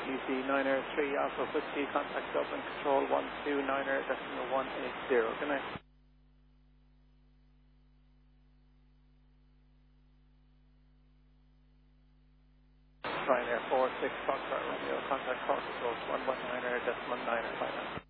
GC 9R3 Alpha Whiskey, contact Dublin Control 129er.180. Good night. Ryanair 46 Foxtrot Romeo, contact Cork Control 119er.195.